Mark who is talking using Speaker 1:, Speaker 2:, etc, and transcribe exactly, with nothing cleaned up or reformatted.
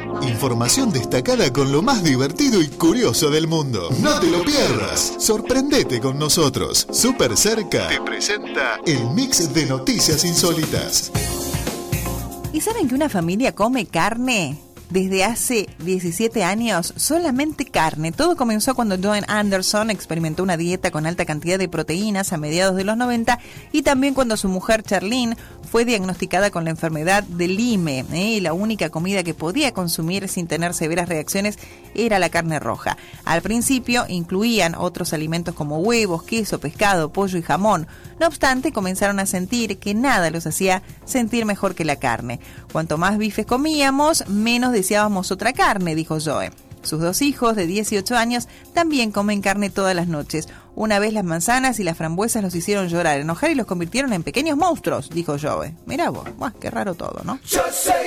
Speaker 1: Información destacada con lo más divertido y curioso del mundo. No te lo pierdas. Sorprendete con nosotros. Super Cerca te presenta el mix de noticias insólitas.
Speaker 2: ¿Y saben que una familia come carne? Desde hace diecisiete años, solamente carne. Todo comenzó cuando Joan Anderson experimentó una dieta con alta cantidad de proteínas a mediados de los noventa y también cuando su mujer Charlene fue diagnosticada con la enfermedad de Lyme, ¿eh? y la única comida que podía consumir sin tener severas reacciones era la carne roja. Al principio incluían otros alimentos como huevos, queso, pescado, pollo y jamón. No obstante, comenzaron a sentir que nada los hacía sentir mejor que la carne. Cuanto más bifes comíamos, menos deseábamos otra carne, dijo Joe. Sus dos hijos de diez y ocho años también comen carne todas las noches. Una vez las manzanas y las frambuesas los hicieron llorar, enojar y los convirtieron en pequeños monstruos, dijo Joe. Mirá vos, buah, qué raro todo, ¿no?